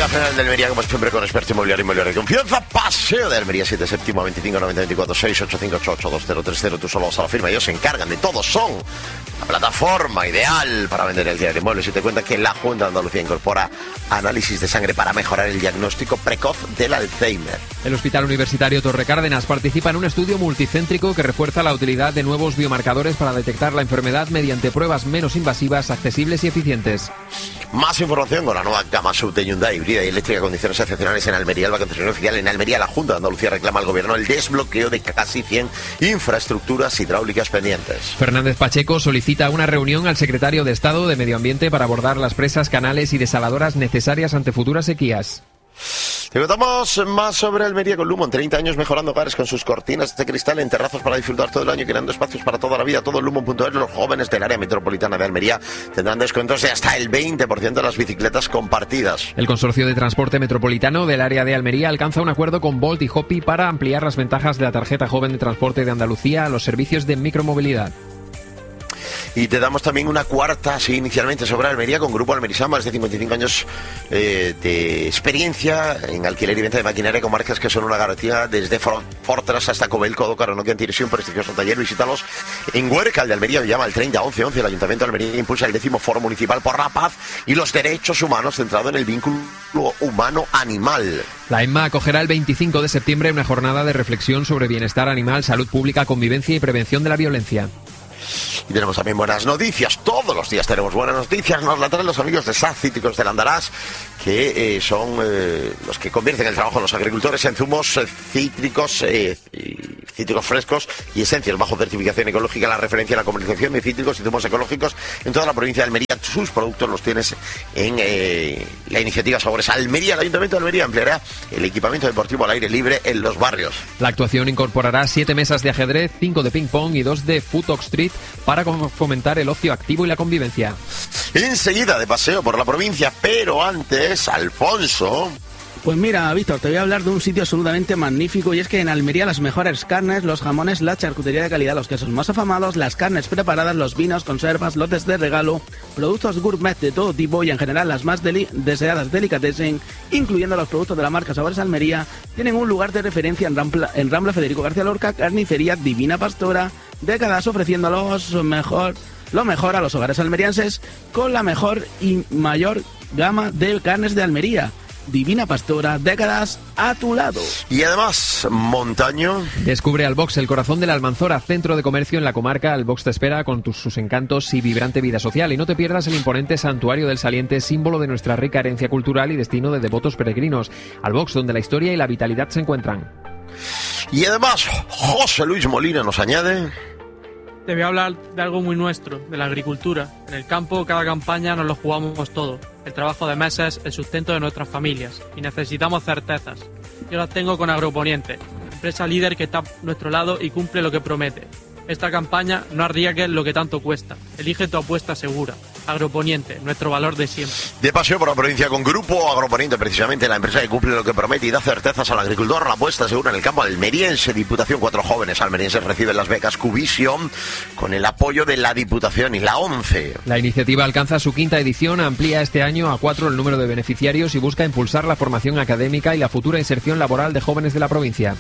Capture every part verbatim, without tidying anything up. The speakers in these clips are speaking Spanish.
Comunidad General de Almería, como siempre, con experto inmobiliario inmobiliario de confianza. Paseo de Almería, siete séptimo, veinticinco noventa veinticuatro, seis ocho cinco ocho ocho dos cero tres cero. Tú solo vas a la firma, ellos se encargan de todo. Son la plataforma ideal para vender el diario de inmuebles. Y te cuenta que la Junta de Andalucía incorpora análisis de sangre para mejorar el diagnóstico precoz del Alzheimer. El Hospital Universitario Torre Cárdenas participa en un estudio multicéntrico que refuerza la utilidad de nuevos biomarcadores para detectar la enfermedad mediante pruebas menos invasivas, accesibles y eficientes. Más información con la nueva gama S U V de Hyundai híbrida y eléctrica, condiciones excepcionales en Almería. El concesionario oficial en Almería, la Junta de Andalucía reclama al gobierno el desbloqueo de casi cien infraestructuras hidráulicas pendientes. Fernández Pacheco solicita una reunión al secretario de Estado de Medio Ambiente para abordar las presas, canales y desaladoras necesarias ante futuras sequías. Te contamos más sobre Almería con Lumon. treinta años mejorando hogares con sus cortinas de cristal en terrazas para disfrutar todo el año, creando espacios para toda la vida. Todo lumon punto es. Los jóvenes del área metropolitana de Almería tendrán descuentos de hasta el veinte por ciento de las bicicletas compartidas. El Consorcio de Transporte Metropolitano del área de Almería alcanza un acuerdo con Bolt y Hopi para ampliar las ventajas de la tarjeta joven de transporte de Andalucía a los servicios de micromovilidad. Y te damos también una cuarta, sí, inicialmente sobre Almería, con Grupo Almerisán, más de cincuenta y cinco años eh, de experiencia en alquiler y venta de maquinaria con marcas que son una garantía, desde Fortras hasta Covelco, Docaro, Nokia, Antiresión, un prestigioso taller. Visítalos en Huércal de Almería, llama al treinta once once. El Ayuntamiento de Almería impulsa el décimo Foro Municipal por la Paz y los Derechos Humanos, centrado en el vínculo humano-animal. La EMMA acogerá el veinticinco de septiembre una jornada de reflexión sobre bienestar animal, salud pública, convivencia y prevención de la violencia. Y tenemos también buenas noticias. Todos los días tenemos buenas noticias. Nos la traen los amigos de S A C Cítricos del Andarás, que eh, son eh, los que convierten el trabajo de los agricultores en zumos eh, cítricos, eh, y cítricos frescos y esencias bajo certificación ecológica. La referencia a la comercialización de cítricos y zumos ecológicos en toda la provincia de Almería. Sus productos los tienes en eh, la iniciativa Sabores Almería. El Ayuntamiento de Almería ampliará el equipamiento deportivo al aire libre en los barrios. La actuación incorporará siete mesas de ajedrez, cinco de ping-pong y dos de Futok Street para fomentar el ocio activo y la convivencia. Enseguida de paseo por la provincia, pero antes, Alfonso. Pues mira, Víctor, te voy a hablar de un sitio absolutamente magnífico, y es que en Almería las mejores carnes, los jamones, la charcutería de calidad, los quesos más afamados, las carnes preparadas, los vinos, conservas, lotes de regalo, productos gourmet de todo tipo y en general las más deli- deseadas delicatessen, incluyendo los productos de la marca Sabores Almería, tienen un lugar de referencia en Rambla, en Rambla Federico García Lorca, carnicería Divina Pastora, décadas ofreciendo los mejor, lo mejor a los hogares almerienses con la mejor y mayor gama de carnes de Almería. Divina Pastora, décadas a tu lado. Y además, Montaño. Descubre Albox, el corazón de la Almanzora, centro de comercio en la comarca. Albox te espera con tus, sus encantos y vibrante vida social. Y no te pierdas el imponente Santuario del Saliente, símbolo de nuestra rica herencia cultural y destino de devotos peregrinos. Albox, donde la historia y la vitalidad se encuentran. Y además, José Luis Molina nos añade... Te voy a hablar de algo muy nuestro, de la agricultura. En el campo, cada campaña nos lo jugamos todo. El trabajo de meses, el sustento de nuestras familias. Y necesitamos certezas. Yo las tengo con Agroponiente, empresa líder que está a nuestro lado y cumple lo que promete. Esta campaña no arriesgues lo que tanto cuesta. Elige tu apuesta segura. Agroponiente, nuestro valor de siempre. De paseo por la provincia con Grupo Agroponiente, precisamente la empresa que cumple lo que promete y da certezas al agricultor. La apuesta segura en el campo almeriense. Diputación, cuatro jóvenes almerienses reciben las becas Cuvision con el apoyo de la Diputación y la ONCE. La iniciativa alcanza su quinta edición, amplía este año a cuatro el número de beneficiarios y busca impulsar la formación académica y la futura inserción laboral de jóvenes de la provincia.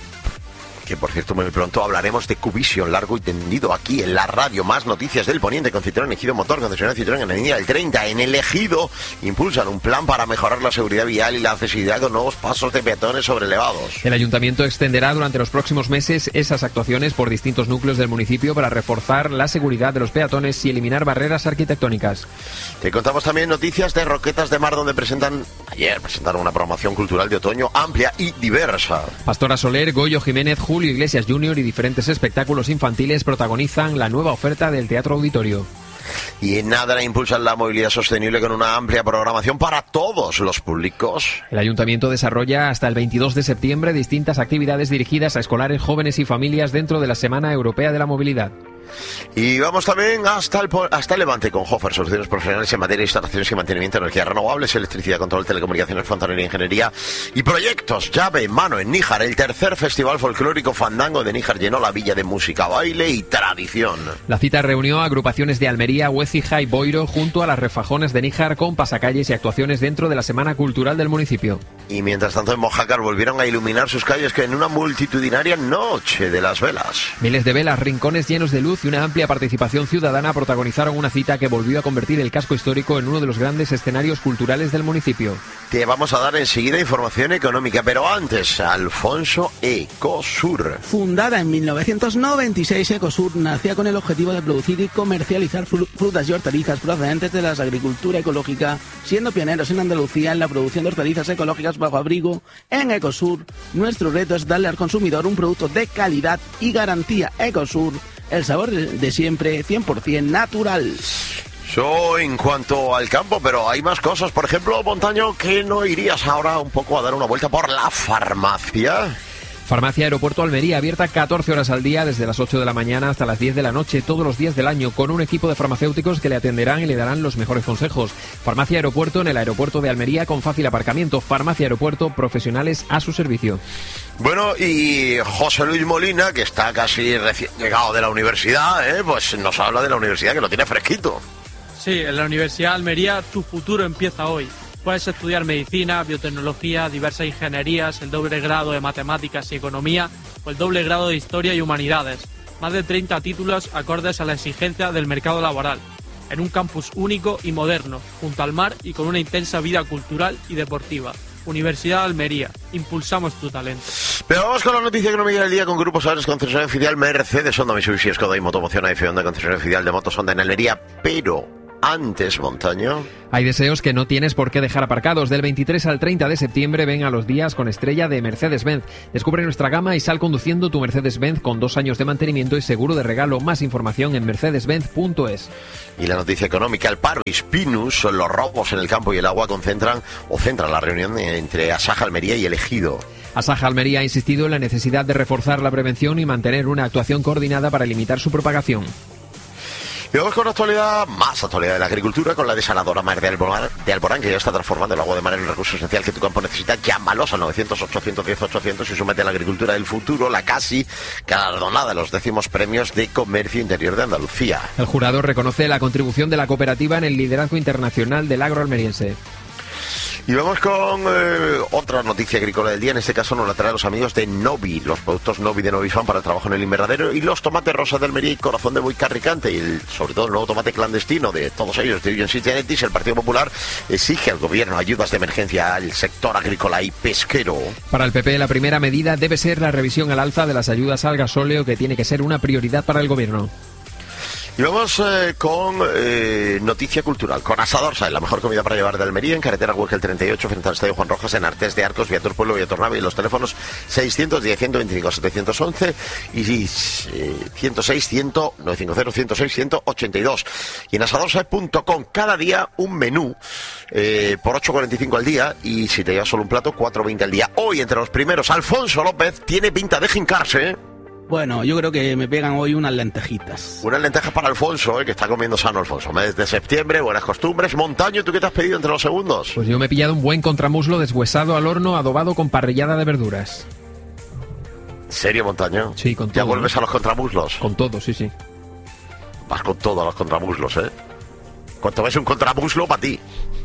Que por cierto, muy pronto hablaremos de Cuvision largo y tendido aquí en la radio. Más noticias del Poniente con Citroën Ejido Motor, concesionario Citroën en la línea del treinta. En el Ejido impulsan un plan para mejorar la seguridad vial y la accesibilidad con nuevos pasos de peatones sobrelevados. El Ayuntamiento extenderá durante los próximos meses esas actuaciones por distintos núcleos del municipio para reforzar la seguridad de los peatones y eliminar barreras arquitectónicas. Te contamos también noticias de Roquetas de Mar, donde presentan, ayer presentaron una programación cultural de otoño amplia y diversa. Pastora Soler, Goyo Jiménez, Julio Iglesias junior y diferentes espectáculos infantiles protagonizan la nueva oferta del Teatro Auditorio. Y en Nadra impulsan la movilidad sostenible con una amplia programación para todos los públicos. El Ayuntamiento desarrolla hasta el veintidós de septiembre distintas actividades dirigidas a escolares, jóvenes y familias dentro de la Semana Europea de la Movilidad. Y vamos también hasta el, hasta el Levante con Hofer, soluciones profesionales en materia de instalaciones y mantenimiento de energías renovables, electricidad, control, telecomunicaciones, fontanería, ingeniería y proyectos. Llave en mano en Níjar. El tercer festival folclórico Fandango de Níjar llenó la villa de música, baile y tradición. La cita reunió a agrupaciones de Almería, Huécija y Boiro junto a las refajones de Níjar con pasacalles y actuaciones dentro de la Semana Cultural del municipio. Y mientras tanto en Mojácar volvieron a iluminar sus calles que en una multitudinaria noche de las velas. Miles de velas, rincones llenos de luz y una amplia participación ciudadana protagonizaron una cita que volvió a convertir el casco histórico en uno de los grandes escenarios culturales del municipio. Te vamos a dar enseguida información económica, pero antes, Alfonso, Ecosur. Fundada en mil novecientos noventa y seis, Ecosur nacía con el objetivo de producir y comercializar frutas y hortalizas procedentes de la agricultura ecológica, siendo pioneros en Andalucía en la producción de hortalizas ecológicas bajo abrigo. En Ecosur, nuestro reto es darle al consumidor un producto de calidad y garantía. Ecosur, el sabor de siempre, cien por ciento natural. Eso en cuanto al campo, pero hay más cosas. Por ejemplo, Montaño, ¿que no irías ahora un poco a dar una vuelta por la farmacia? Farmacia Aeropuerto Almería, abierta catorce horas al día, desde las ocho de la mañana hasta las diez de la noche, todos los días del año, con un equipo de farmacéuticos que le atenderán y le darán los mejores consejos. Farmacia Aeropuerto en el aeropuerto de Almería, con fácil aparcamiento. Farmacia Aeropuerto, profesionales a su servicio. Bueno, y José Luis Molina, que está casi recién llegado de la universidad, ¿eh? Pues nos habla de la universidad, que lo tiene fresquito. Sí, en la Universidad de Almería tu futuro empieza hoy. Puedes estudiar medicina, biotecnología, diversas ingenierías, el doble grado de matemáticas y economía o el doble grado de historia y humanidades. Más de treinta títulos acordes a la exigencia del mercado laboral. En un campus único y moderno, junto al mar y con una intensa vida cultural y deportiva. Universidad de Almería, impulsamos tu talento. Pero vamos con la noticia económica del día con Grupo Solares, concesionario oficial Mercedes, Honda, Mitsubishi, Skoda y Motomoción, A F Honda, concesionario oficial de Motos Honda en Almería, pero... antes, Montaño. Hay deseos que no tienes por qué dejar aparcados. Del veintitrés al treinta de septiembre ven a los días con estrella de Mercedes-Benz. Descubre nuestra gama y sal conduciendo tu Mercedes-Benz con dos años de mantenimiento y seguro de regalo. Más información en mercedes benz punto es. Y la noticia económica, el paro y Spinus, los robos en el campo y el agua concentran o centran la reunión entre Asaja Almería y el Ejido. Asaja Almería ha insistido en la necesidad de reforzar la prevención y mantener una actuación coordinada para limitar su propagación. Y vamos con actualidad, más actualidad de la agricultura, con la desaladora Mar de Alborán, de Alborán, que ya está transformando el agua de mar en un recurso esencial que tu campo necesita. Llámalos al novecientos, ochocientos diez, ochocientos y súmete a la agricultura del futuro, la casi galardonada de los décimos premios de comercio interior de Andalucía. El jurado reconoce la contribución de la cooperativa en el liderazgo internacional del agro almeriense. Y vamos con eh, otra noticia agrícola del día. En este caso nos la traen los amigos de Novi. Los productos Novi de Novi Fan para el trabajo en el invernadero y los tomates rosas de Almería y corazón de buey carricante. Y el, sobre todo el nuevo tomate clandestino de todos ellos, de Union City Genetics. El Partido Popular exige al gobierno ayudas de emergencia al sector agrícola y pesquero. Para el P P la primera medida debe ser la revisión al alza de las ayudas al gasóleo, que tiene que ser una prioridad para el gobierno. Y vamos eh, con eh, noticia cultural, con Asadorsa, la mejor comida para llevar de Almería, en carretera Huelca treinta y ocho, frente al Estadio Juan Rojas, en Artés de Arcos, Viator Pueblo, Viator Nave, y los teléfonos seiscientos diez, ciento veinticinco, setecientos once y eh, ciento seis, cien, novecientos cincuenta, ciento seis, ciento ochenta y dos. Y en asadorsa punto com, cada día un menú eh, por ocho cuarenta y cinco al día, y si te llevas solo un plato, cuatro veinte al día. Hoy, entre los primeros, Alfonso López, tiene pinta de jincarse, ¿eh? Bueno, yo creo que me pegan hoy unas lentejitas. Unas lentejas para Alfonso, ¿eh? Que está comiendo sano Alfonso. Mes de septiembre, buenas costumbres. Montaño, ¿tú qué te has pedido entre los segundos? Pues yo me he pillado un buen contramuslo deshuesado al horno, adobado con parrillada de verduras. ¿Serio, Montaño? Sí, con todo. ¿Ya vuelves ¿no? a los contramuslos? Con todo, sí, sí. Vas con todo a los contramuslos, ¿eh? Cuanto ves un contramuslo, para ti.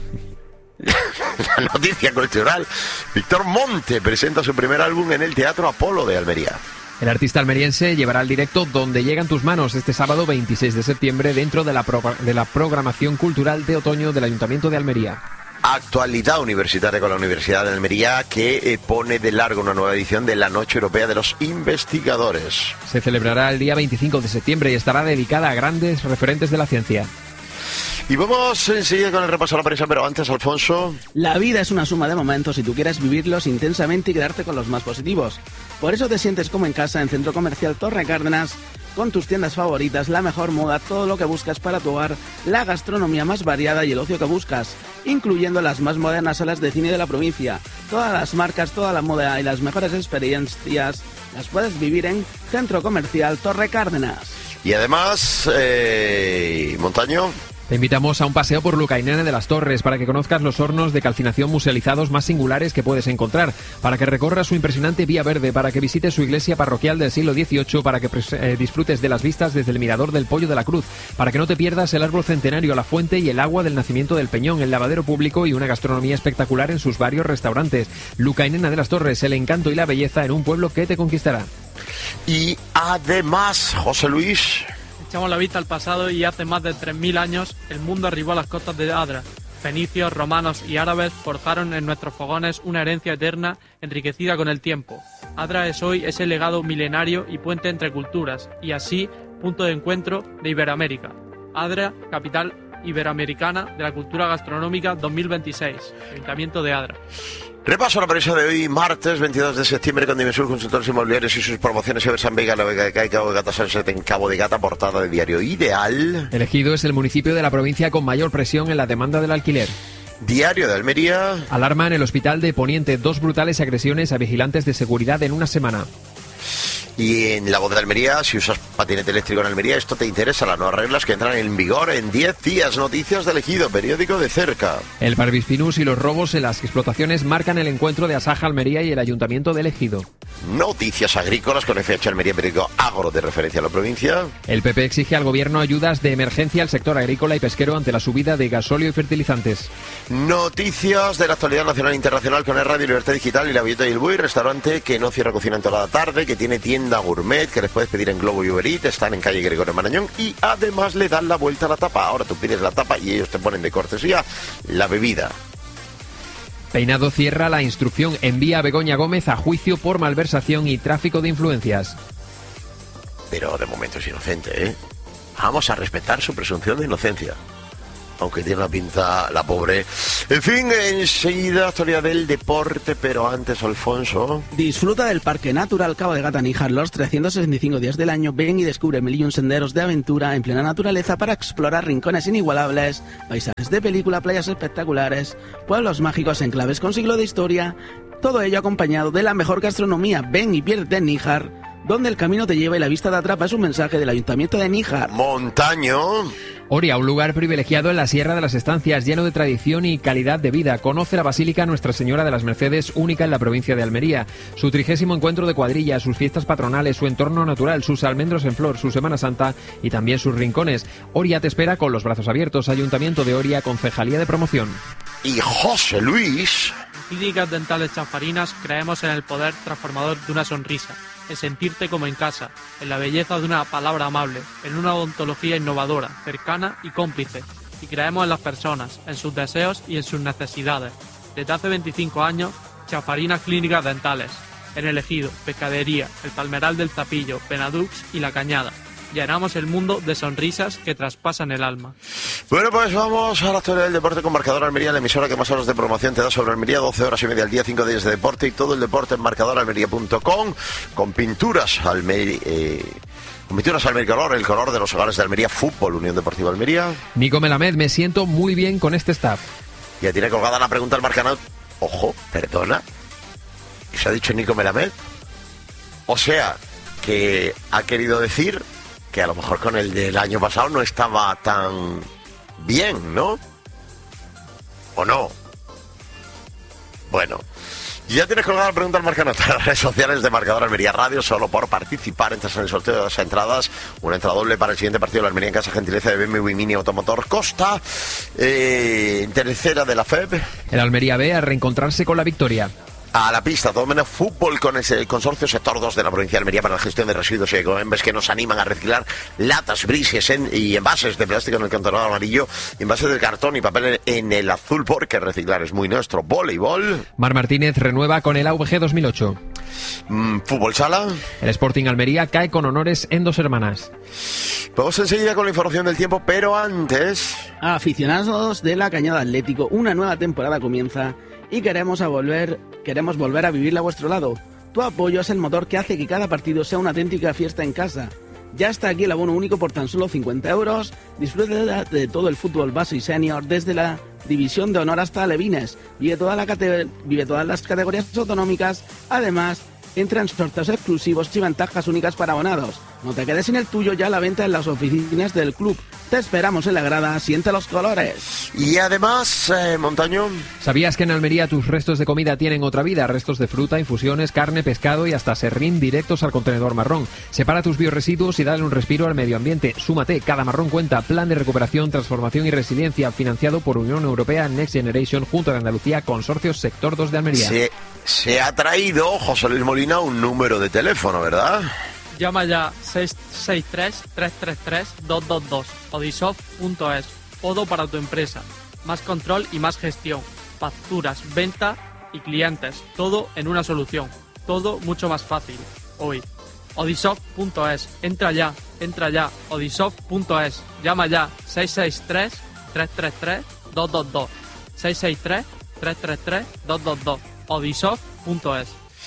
La noticia cultural. Víctor Monte presenta su primer álbum en el Teatro Apolo de Almería. El artista almeriense llevará al directo Donde llegan tus manos este sábado veintiséis de septiembre dentro de la, pro- de la programación cultural de otoño del Ayuntamiento de Almería. Actualidad universitaria con la Universidad de Almería, que eh, pone de largo una nueva edición de la Noche Europea de los Investigadores. Se celebrará el día veinticinco de septiembre y estará dedicada a grandes referentes de la ciencia. Y vamos enseguida con el repaso a la prensa, pero antes, Alfonso... La vida es una suma de momentos y tú quieres vivirlos intensamente y quedarte con los más positivos. Por eso te sientes como en casa en Centro Comercial Torre Cárdenas, con tus tiendas favoritas, la mejor moda, todo lo que buscas para tu hogar, la gastronomía más variada y el ocio que buscas, incluyendo las más modernas salas de cine de la provincia. Todas las marcas, toda la moda y las mejores experiencias las puedes vivir en Centro Comercial Torre Cárdenas. Y además, eh, Montaño... Te invitamos a un paseo por Lucainene de las Torres para que conozcas los hornos de calcinación musealizados más singulares que puedes encontrar, para que recorras su impresionante Vía Verde, para que visites su iglesia parroquial del siglo dieciocho, para que eh, disfrutes de las vistas desde el mirador del Pollo de la Cruz, para que no te pierdas el árbol centenario, la fuente y el agua del nacimiento del Peñón, el lavadero público y una gastronomía espectacular en sus varios restaurantes. Lucainene de las Torres, el encanto y la belleza en un pueblo que te conquistará. Y además, José Luis... Echamos la vista al pasado y hace más de tres mil años el mundo arribó a las costas de Adra. Fenicios, romanos y árabes forjaron en nuestros fogones una herencia eterna enriquecida con el tiempo. Adra es hoy ese legado milenario y puente entre culturas, y así punto de encuentro de Iberoamérica. Adra, capital iberoamericana de la cultura gastronómica dos mil veintiséis, Ayuntamiento de Adra. Repaso la prensa de hoy, martes veintidós de septiembre, con Dimensur Consultores Inmobiliarios y sus promociones. Eversan Vega, La Vega de Caica, Cabo de Gata, Sunset en Cabo de Gata, portada de Diario Ideal. El Ejido es el municipio de la provincia con mayor presión en la demanda del alquiler. Diario de Almería. Alarma en el hospital de Poniente, dos brutales agresiones a vigilantes de seguridad en una semana. Y en La Voz de Almería, si usas patinete eléctrico en Almería, esto te interesa, las nuevas reglas que entran en vigor en diez días. Noticias del Ejido, periódico de cerca. El Barbispinus y los robos en las explotaciones marcan el encuentro de Asaja Almería y el Ayuntamiento del Ejido. Noticias agrícolas con F H Almería, periódico Agro de referencia a la provincia. El P P exige al gobierno ayudas de emergencia al sector agrícola y pesquero ante la subida de gasóleo y fertilizantes. Noticias de la actualidad nacional e internacional con el Radio Libertad Digital y La Villeta y el Buey, restaurante que no cierra cocina en toda la tarde, que tiene tienda gourmet, que les puedes pedir en Globo y Uber Eats, están en calle Gregorio Marañón y además le dan la vuelta a la tapa. Ahora tú pides la tapa y ellos te ponen de cortesía la bebida. Peinado cierra la instrucción, envía a Begoña Gómez a juicio por malversación y tráfico de influencias. Pero de momento es inocente, ¿eh? Vamos a respetar su presunción de inocencia. Aunque tiene una pinta la pobre. En fin, enseguida actualidad del deporte, pero antes, Alfonso. Disfruta del Parque Natural Cabo de Gata Níjar los trescientos sesenta y cinco días del año. Ven y descubre mil y un senderos de aventura en plena naturaleza para explorar rincones inigualables, paisajes de película, playas espectaculares, pueblos mágicos, enclaves con siglo de historia. Todo ello acompañado de la mejor gastronomía. Ven y piérdete en Níjar, donde el camino te lleva y la vista te atrapa. Es un mensaje del Ayuntamiento de Níjar. Montaño. Oria, un lugar privilegiado en la Sierra de las Estancias, lleno de tradición y calidad de vida. Conoce la Basílica Nuestra Señora de las Mercedes, única en la provincia de Almería. Su trigésimo encuentro de cuadrillas, sus fiestas patronales, su entorno natural, sus almendros en flor, su Semana Santa y también sus rincones. Oria te espera con los brazos abiertos. Ayuntamiento de Oria, Concejalía de Promoción. Y José Luis. En Clínicas Dentales Chanfarinas creemos en el poder transformador de una sonrisa, en sentirte como en casa, en la belleza de una palabra amable, en una odontología innovadora, cercana y cómplice. Y creemos en las personas, en sus deseos y en sus necesidades. Desde hace veinticinco años, Chanfarinas Clínicas Dentales, en El Ejido, Pescadería, El Palmeral del Zapillo, Benadux y La Cañada. Llenamos el mundo de sonrisas que traspasan el alma. Bueno, pues vamos a la actualidad del deporte con Marcador Almería, la emisora que más horas de promoción te da sobre Almería, doce horas y media al día, cinco días de deporte y todo el deporte en marcador almería punto com, con pinturas Almería, eh, con pinturas Almería Color, el color de los hogares de Almería, Fútbol, Unión Deportiva Almería. Nico Melamed, me siento muy bien con este staff. Ya tiene colgada la pregunta al marcador. Ojo, perdona. ¿Y se ha dicho Nico Melamed? O sea, que ha querido decir que a lo mejor con el del año pasado no estaba tan bien, ¿no? ¿O no? Bueno, ya tienes colgada la pregunta al marcador en las redes sociales de Marcador Almería Radio. Solo por participar entras en el sorteo de las entradas, una entrada doble para el siguiente partido de la Almería en casa, gentileza de B M W Mini Automotor Costa, eh, tercera de la F E B. El Almería B a reencontrarse con la victoria. A la pista, todo menos fútbol con ese consorcio sector dos de la provincia de Almería para la gestión de residuos y ecoembes que nos animan a reciclar latas, brises en, y envases de plástico en el contenedor amarillo, envases de cartón y papel en el azul, porque reciclar es muy nuestro. Voleibol. Mar Martínez renueva con el A V G dos mil ocho. Mm, fútbol sala. El Sporting Almería cae con honores en Dos Hermanas. Vamos enseguida con la información del tiempo, pero antes... Aficionados de la Cañada Atlético, una nueva temporada comienza y queremos a volver, queremos volver a vivirla a vuestro lado. Tu apoyo es el motor que hace que cada partido sea una auténtica fiesta en casa. Ya está aquí el abono único por tan solo cincuenta euros. Disfruta de todo el fútbol base y senior desde la División de Honor hasta Alevines. Vive, toda la cate- vive todas las categorías autonómicas. Además, entra en sorteos exclusivos y ventajas únicas para abonados. No te quedes sin el tuyo, ya a la venta en las oficinas del club. Te esperamos en la grada, siente los colores. Y además, eh, Montaño... ¿Sabías que en Almería tus restos de comida tienen otra vida? Restos de fruta, infusiones, carne, pescado y hasta serrín directos al contenedor marrón. Separa tus biorresiduos y dale un respiro al medio ambiente. Súmate, cada marrón cuenta. Plan de recuperación, transformación y resiliencia financiado por Unión Europea Next Generation junto a Andalucía, Consorcio Sector dos de Almería. Se, se ha traído, José Luis Molina, un número de teléfono, ¿verdad? Llama ya seis seis tres, tres tres tres, dos dos dos. Odisoft punto es. Todo para tu empresa. Más control y más gestión. Facturas, venta y clientes. Todo en una solución. Todo mucho más fácil. Hoy. Odisoft punto es. Entra ya. Entra ya. Odisoft punto es. Llama ya. seis seis tres, tres tres tres, dos dos dos. seis seis tres, tres tres tres, dos dos dos. Odisoft punto es.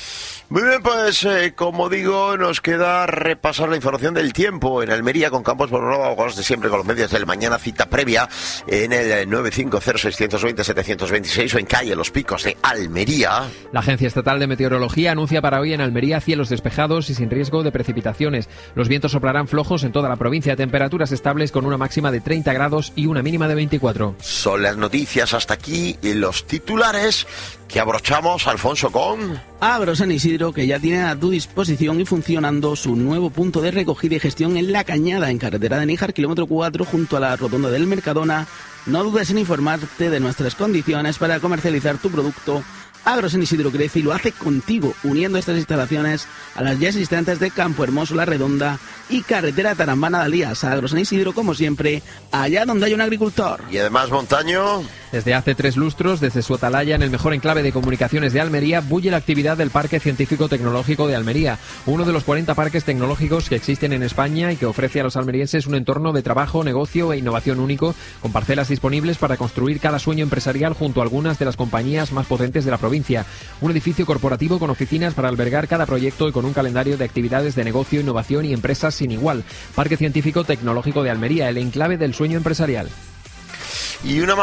Muy bien, pues eh, como digo, nos queda repasar la información del tiempo en Almería con Campos Bonanova, con los de siempre, con los medios del mañana, cita previa en el nueve cinco cero, seis dos cero, siete dos seis o en calle Los Picos de Almería. La Agencia Estatal de Meteorología anuncia para hoy en Almería cielos despejados y sin riesgo de precipitaciones. Los vientos soplarán flojos en toda la provincia, temperaturas estables con una máxima de treinta grados y una mínima de veinticuatro. Son las noticias hasta aquí y los titulares que abrochamos, Alfonso, con... Agro San Isidro, que ya tiene a tu disposición y funcionando su nuevo punto de recogida y gestión en La Cañada, en carretera de Níjar, kilómetro cuatro, junto a la rotonda del Mercadona. No dudes en informarte de nuestras condiciones para comercializar tu producto. Agro San Isidro crece y lo hace contigo, uniendo estas instalaciones a las ya existentes de Campo Hermoso, La Redonda y carretera Tarambana de Alías. Agro San Isidro, como siempre, allá donde hay un agricultor. Y además, Montaño... Desde hace tres lustros, desde su atalaya en el mejor enclave de comunicaciones de Almería, bulle la actividad del Parque Científico Tecnológico de Almería, uno de los cuarenta parques tecnológicos que existen en España y que ofrece a los almerienses un entorno de trabajo, negocio e innovación único, con parcelas disponibles para construir cada sueño empresarial junto a algunas de las compañías más potentes de la provincia. Un edificio corporativo con oficinas para albergar cada proyecto y con un calendario de actividades de negocio, innovación y empresas sin igual. Parque Científico Tecnológico de Almería, el enclave del sueño empresarial. Y una